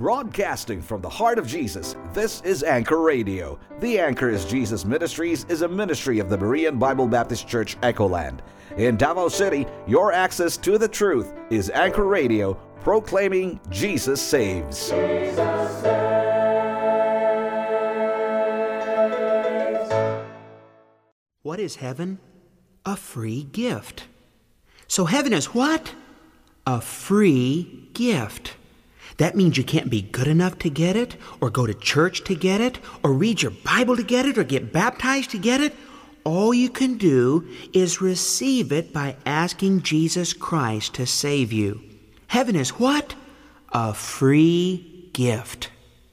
Broadcasting from the heart of Jesus, this is Anchor Radio. The Anchor is Jesus Ministries is a ministry of the Berean Bible Baptist Church, Echoland. In Davao City, your access to the truth is Anchor Radio, proclaiming Jesus saves. Jesus saves. What is heaven? A free gift. So heaven is what? A free gift. That means you can't be good enough to get it, or go to church to get it, or read your Bible to get it, or get baptized to get it. All you can do is receive it by asking Jesus Christ to save you. Heaven is what? A free gift.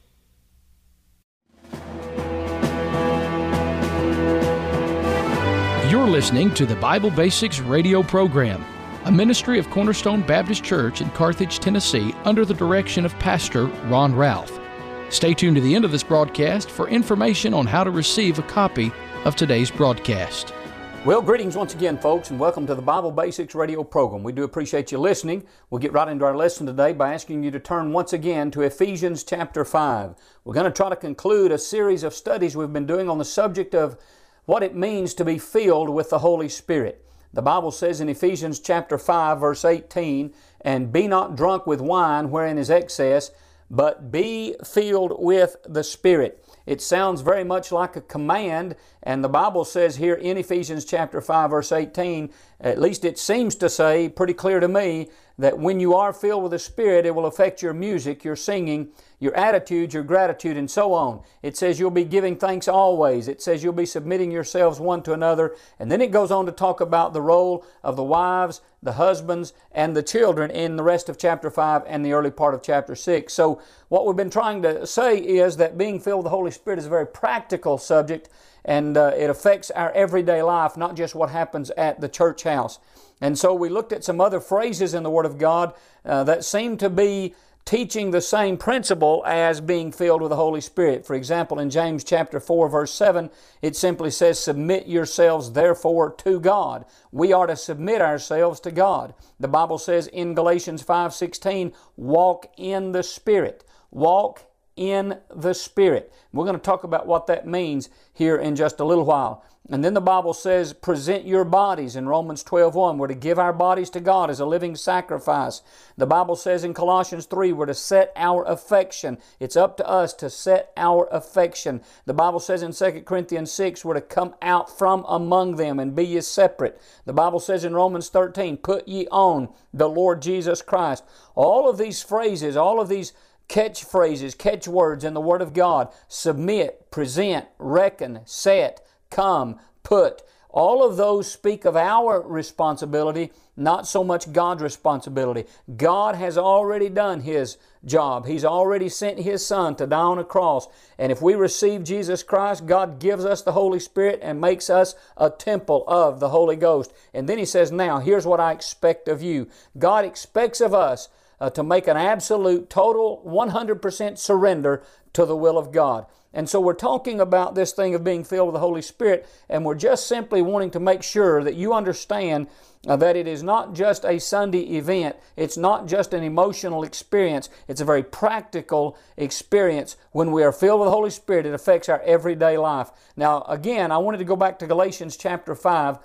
You're listening to the Bible Basics radio program, a ministry of Cornerstone Baptist Church in Carthage, Tennessee, under the direction of Pastor Ron Ralph. Stay tuned to the end of this broadcast for information on how to receive a copy of today's broadcast. Well, greetings once again, folks, and welcome to the Bible Basics radio program. We do appreciate you listening. We'll get right into our lesson today by asking you to turn once again to Ephesians chapter 5. We're going to try to conclude a series of studies we've been doing on the subject of what it means to be filled with the Holy Spirit. The Bible says in Ephesians chapter 5, verse 18, "And be not drunk with wine wherein is excess, but be filled with the Spirit." It sounds very much like a command, and the Bible says here in Ephesians chapter 5, verse 18, at least it seems to say pretty clear to me, that when you are filled with the Spirit, it will affect your music, your singing, your attitude, your gratitude, and so on. It says you'll be giving thanks always. It says you'll be submitting yourselves one to another. And then it goes on to talk about the role of the wives, the husbands, and the children in the rest of chapter 5 and the early part of chapter 6. So what we've been trying to say is that being filled with the Holy Spirit is a very practical subject, and it affects our everyday life, not just what happens at the church house. And so we looked at some other phrases in the Word of God that seem to be teaching the same principle as being filled with the Holy Spirit. For example, in James chapter 4, verse 7, it simply says, "Submit yourselves therefore to God." We are to submit ourselves to God. The Bible says in Galatians 5:16, "Walk in the Spirit." Walk in the Spirit. We're going to talk about what that means here in just a little while. And then the Bible says, present your bodies in Romans 12:1. We're to give our bodies to God as a living sacrifice. The Bible says in Colossians 3, we're to set our affection. It's up to us to set our affection. The Bible says in 2 Corinthians 6, we're to come out from among them and be ye separate. The Bible says in Romans 13, put ye on the Lord Jesus Christ. All of these phrases, all of these catchphrases, catchwords in the Word of God, submit, present, reckon, set, come, put. All of those speak of our responsibility, not so much God's responsibility. God has already done His job. He's already sent His Son to die on a cross. And if we receive Jesus Christ, God gives us the Holy Spirit and makes us a temple of the Holy Ghost. And then He says, now, here's what I expect of you. God expects of us to make an absolute, total, 100% surrender to the will of God. And so we're talking about this thing of being filled with the Holy Spirit, and we're just simply wanting to make sure that you understand that it is not just a Sunday event. It's not just an emotional experience. It's a very practical experience. When we are filled with the Holy Spirit, it affects our everyday life. Now, again, I wanted to go back to Galatians chapter 5,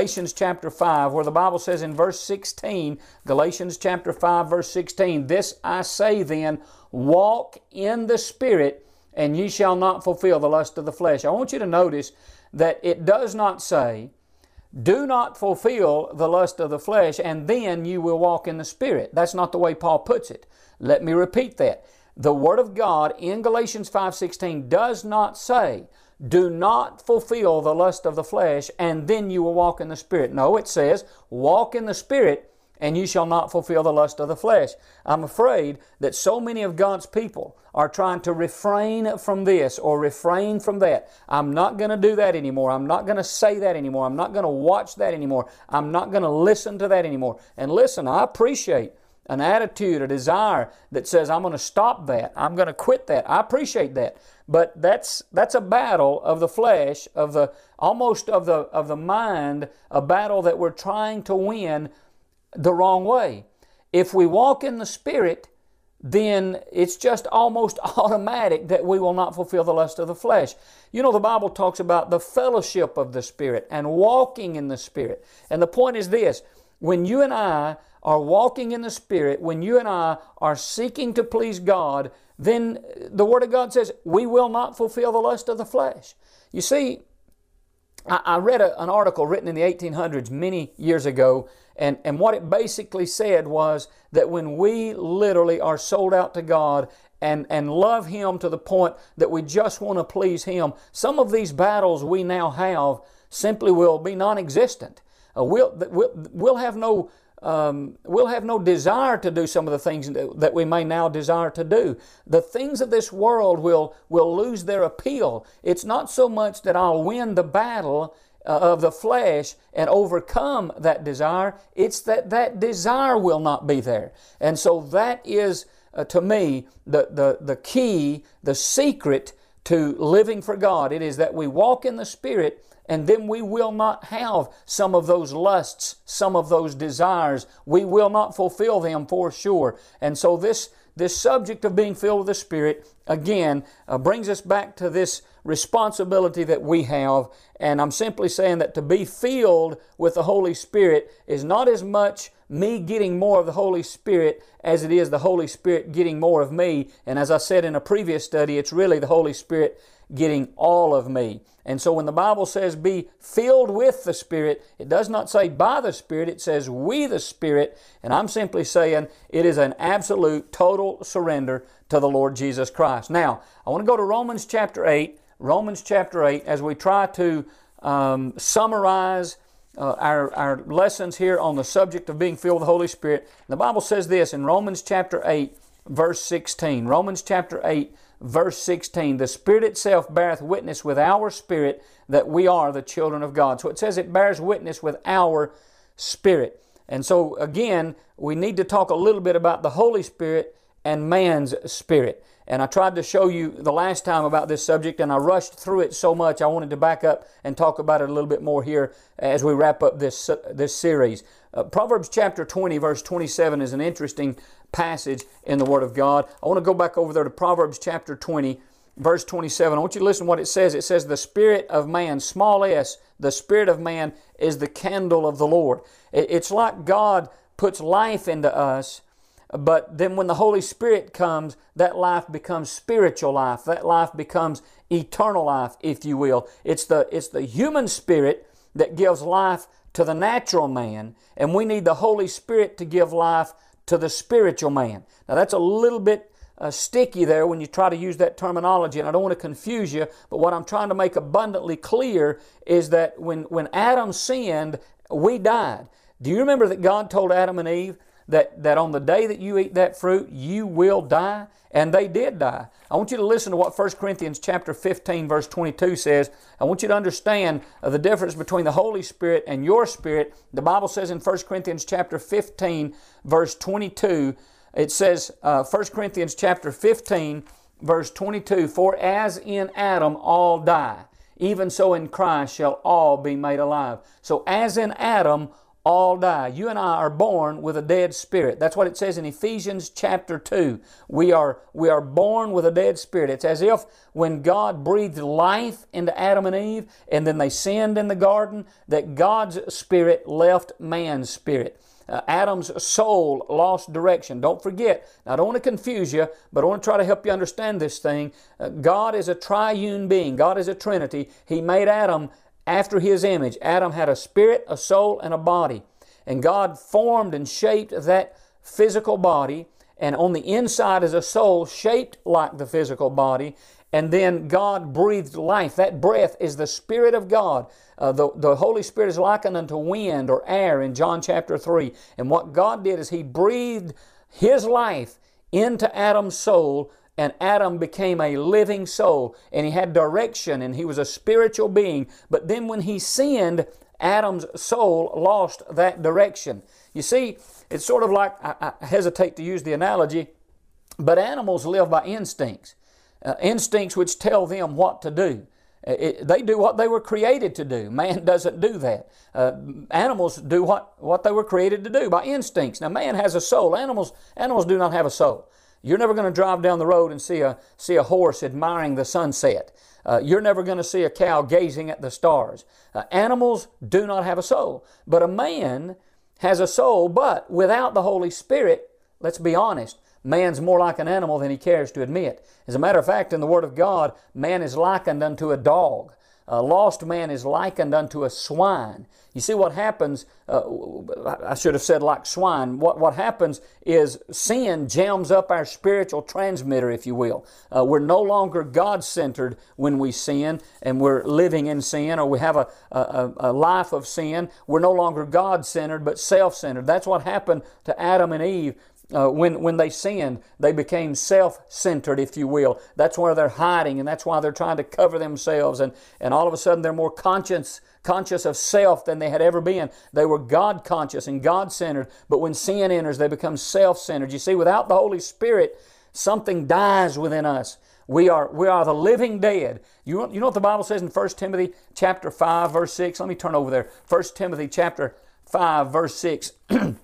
where the Bible says in verse 16, Galatians chapter 5, verse 16, "This I say then, walk in the Spirit, and ye shall not fulfill the lust of the flesh." I want you to notice that it does not say, do not fulfill the lust of the flesh, and then you will walk in the Spirit. That's not the way Paul puts it. Let me repeat that. The Word of God in Galatians 5:16 does not say, do not fulfill the lust of the flesh, and then you will walk in the Spirit. No, it says, walk in the Spirit, and you shall not fulfill the lust of the flesh. I'm afraid that so many of God's people are trying to refrain from this or refrain from that. I'm not going to do that anymore. I'm not going to say that anymore. I'm not going to watch that anymore. I'm not going to listen to that anymore. And listen, I appreciate an attitude, a desire that says, I'm going to stop that. I'm going to quit that. I appreciate that. But that's a battle of the flesh, of the mind, a battle that we're trying to win the wrong way. If we walk in the Spirit, then it's just almost automatic that we will not fulfill the lust of the flesh. You know, the Bible talks about the fellowship of the Spirit and walking in the Spirit. And the point is this: when you and I are walking in the Spirit, when you and I are seeking to please God, then the Word of God says we will not fulfill the lust of the flesh. You see, I read an article written in the 1800s many years ago, and what it basically said was that when we literally are sold out to God and love Him to the point that we just want to please Him, some of these battles we now have simply will be non-existent. We'll have no desire to do some of the things that we may now desire to do. The things of this world will lose their appeal. It's not so much that I'll win the battle of the flesh and overcome that desire. It's that desire will not be there. And so that is, to me, the key, the secret to living for God. It is that we walk in the Spirit, and then we will not have some of those lusts, some of those desires. We will not fulfill them for sure. And so this subject of being filled with the Spirit, again, brings us back to this responsibility that we have. And I'm simply saying that to be filled with the Holy Spirit is not as much me getting more of the Holy Spirit as it is the Holy Spirit getting more of me. And as I said in a previous study, it's really the Holy Spirit getting all of me. And so when the Bible says be filled with the Spirit, it does not say by the Spirit, it says we the Spirit. And I'm simply saying it is an absolute, total surrender to the Lord Jesus Christ. Now, I want to go to Romans chapter 8. Romans chapter 8, as we try to summarize our lessons here on the subject of being filled with the Holy Spirit. The Bible says this in Romans chapter 8, verse 16. Romans chapter 8, verse 16. The Spirit itself beareth witness with our spirit that we are the children of God. So it says it bears witness with our spirit. And so again, we need to talk a little bit about the Holy Spirit and man's spirit. And I tried to show you the last time about this subject, and I rushed through it so much I wanted to back up and talk about it a little bit more here as we wrap up this series. Proverbs chapter 20, verse 27 is an interesting passage in the Word of God. I want to go back over there to Proverbs chapter 20, verse 27. I want you to listen to what it says. It says, the spirit of man, small s, the spirit of man is the candle of the Lord. It's like God puts life into us, but then when the Holy Spirit comes, that life becomes spiritual life. That life becomes eternal life, if you will. It's the human spirit that gives life to the natural man, and we need the Holy Spirit to give life to the spiritual man. Now that's a little bit sticky there when you try to use that terminology, and I don't want to confuse you, but what I'm trying to make abundantly clear is that when Adam sinned, we died. Do you remember that God told Adam and Eve that on the day that you eat that fruit, you will die? And they did die. I want you to listen to what 1 Corinthians chapter 15, verse 22 says. I want you to understand the difference between the Holy Spirit and your spirit. The Bible says in 1 Corinthians chapter 15, verse 22, it says, 1 Corinthians chapter 15, verse 22, for as in Adam all die, even so in Christ shall all be made alive. So as in Adam, all die. You and I are born with a dead spirit. That's what it says in Ephesians chapter 2. We are born with a dead spirit. It's as if when God breathed life into Adam and Eve and then they sinned in the garden, that God's spirit left man's spirit. Adam's soul lost direction. Don't forget, now I don't want to confuse you, but I want to try to help you understand this thing. God is a triune being. God is a Trinity. He made Adam after His image. Adam had a spirit, a soul, and a body. And God formed and shaped that physical body, and on the inside is a soul shaped like the physical body, and then God breathed life. That breath is the Spirit of God. The Holy Spirit is likened unto wind or air in John chapter 3. And what God did is He breathed His life into Adam's soul, and Adam became a living soul, and he had direction, and he was a spiritual being. But then when he sinned, Adam's soul lost that direction. You see, it's sort of like, I hesitate to use the analogy, but animals live by instincts. Instincts which tell them what to do. They do what they were created to do. Man doesn't do that. Animals do what they were created to do by instincts. Now man has a soul. Animals do not have a soul. You're never going to drive down the road and see a horse admiring the sunset. You're never going to see a cow gazing at the stars. Animals do not have a soul. But a man has a soul, but without the Holy Spirit, let's be honest, man's more like an animal than he cares to admit. As a matter of fact, in the Word of God, man is likened unto a dog. A lost man is likened unto a swine. You see what happens, I should have said like swine. What happens is sin jams up our spiritual transmitter, if you will. We're no longer God-centered when we sin and we're living in sin, or we have a life of sin. We're no longer God-centered but self-centered. That's what happened to Adam and Eve. When they sinned, they became self-centered, if you will. That's where they're hiding, and that's why they're trying to cover themselves. And all of a sudden, they're more conscious of self than they had ever been. They were God-conscious and God-centered, but when sin enters, they become self-centered. You see, without the Holy Spirit, something dies within us. We are the living dead. You know what the Bible says in 1 Timothy chapter 5, verse 6? Let me turn over there. 1 Timothy chapter 5, verse 6,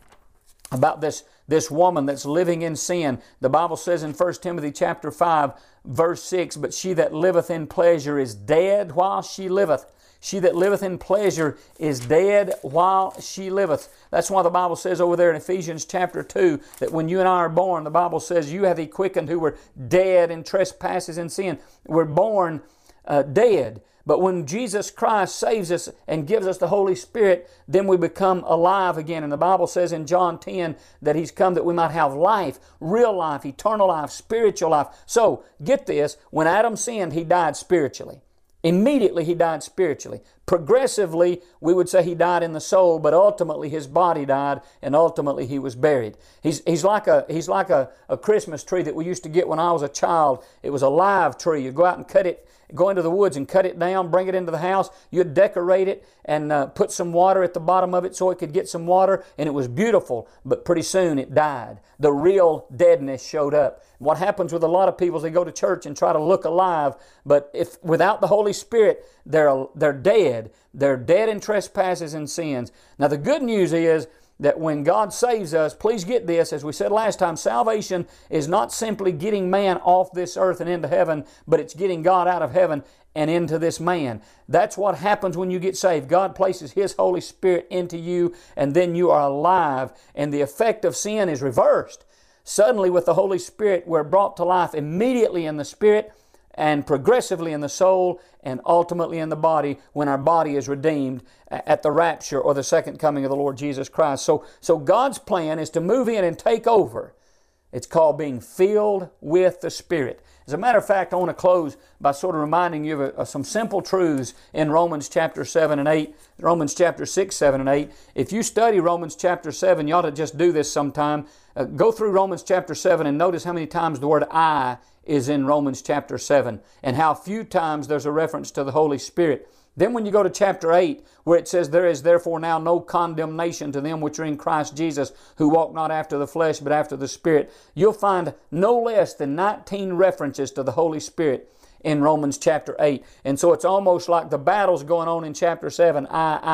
about this woman that's living in sin. The Bible says in 1 Timothy chapter 5, verse 6, but she that liveth in pleasure is dead while she liveth. She that liveth in pleasure is dead while she liveth. That's why the Bible says over there in Ephesians chapter 2 that when you and I are born, the Bible says, you have He quickened who were dead in trespasses and sin. We're born dead. But when Jesus Christ saves us and gives us the Holy Spirit, then we become alive again. And the Bible says in John 10 that He's come that we might have life, real life, eternal life, spiritual life. So, get this, when Adam sinned, he died spiritually. Immediately he died spiritually. Progressively, we would say he died in the soul, but ultimately his body died, and ultimately he was buried. He's like a Christmas tree that we used to get when I was a child. It was a live tree. You'd go out and cut it, go into the woods and cut it down, bring it into the house. You'd decorate it and put some water at the bottom of it so it could get some water, and it was beautiful, but pretty soon it died. The real deadness showed up. What happens with a lot of people is they go to church and try to look alive, but if without the Holy Spirit, they're dead. They're dead in trespasses and sins. Now the good news is that when God saves us, please get this, as we said last time, salvation is not simply getting man off this earth and into heaven, but it's getting God out of heaven and into this man. That's what happens when you get saved. God places His Holy Spirit into you, and then you are alive, and the effect of sin is reversed. Suddenly, with the Holy Spirit, we're brought to life immediately in the Spirit, and progressively in the soul, and ultimately in the body when our body is redeemed at the rapture or the second coming of the Lord Jesus Christ. So God's plan is to move in and take over. It's called being filled with the Spirit. As a matter of fact, I want to close by sort of reminding you of some simple truths in Romans chapter 7 and 8, Romans chapter 6, 7, and 8. If you study Romans chapter 7, you ought to just do this sometime. Go through Romans chapter 7 and notice how many times the word I is in Romans chapter 7 and how few times there's a reference to the Holy Spirit. Then when you go to chapter 8, where it says, there is therefore now no condemnation to them which are in Christ Jesus, who walk not after the flesh, but after the Spirit, you'll find no less than 19 references to the Holy Spirit in Romans chapter 8. And so it's almost like the battle's going on in chapter 7,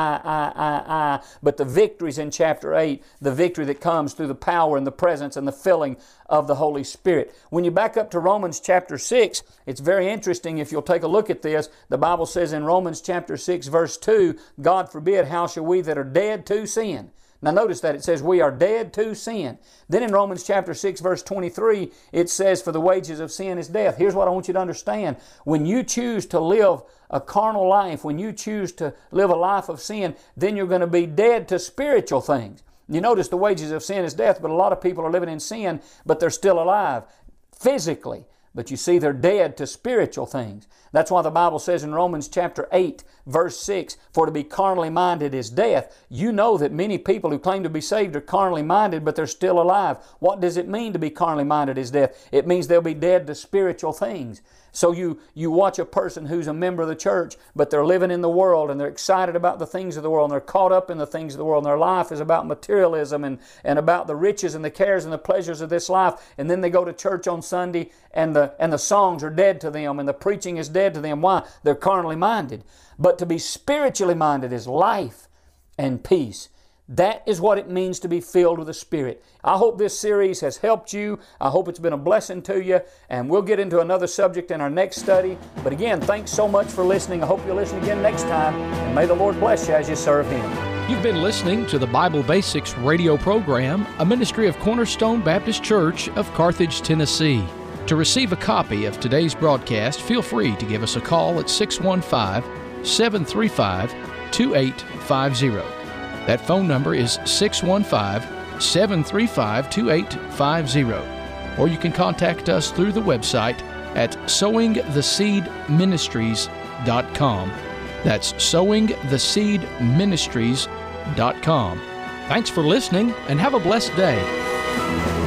I, but the victory's in chapter 8, the victory that comes through the power and the presence and the filling of the Holy Spirit. When you back up to Romans chapter 6, it's very interesting if you'll take a look at this. The Bible says in Romans chapter 6, verse 2, God forbid, how shall we that are dead to sin? Now notice that it says we are dead to sin. Then in Romans chapter 6 verse 23 it says for the wages of sin is death. Here's what I want you to understand. When you choose to live a carnal life, when you choose to live a life of sin, then you're going to be dead to spiritual things. You notice the wages of sin is death, but a lot of people are living in sin, but they're still alive physically. But you see, they're dead to spiritual things. That's why the Bible says in Romans chapter 8, verse 6, for to be carnally minded is death. You know that many people who claim to be saved are carnally minded, but they're still alive. What does it mean to be carnally minded is death? It means they'll be dead to spiritual things. So you watch a person who's a member of the church, but they're living in the world and they're excited about the things of the world and they're caught up in the things of the world and their life is about materialism and about the riches and the cares and the pleasures of this life. And then they go to church on Sunday and the songs are dead to them and the preaching is dead to them. Why? They're carnally minded. But to be spiritually minded is life and peace. That is what it means to be filled with the Spirit. I hope this series has helped you. I hope it's been a blessing to you, and we'll get into another subject in our next study. But again, thanks so much for listening. I hope you'll listen again next time, and may the Lord bless you as you serve Him. You've been listening to the Bible Basics radio program, a ministry of Cornerstone Baptist Church of Carthage, Tennessee. To receive a copy of today's broadcast, feel free to give us a call at 615-735-2850. That phone number is 615-735-2850. Or you can contact us through the website at sowingtheseedministries.com. That's sowingtheseedministries.com. Thanks for listening, and have a blessed day.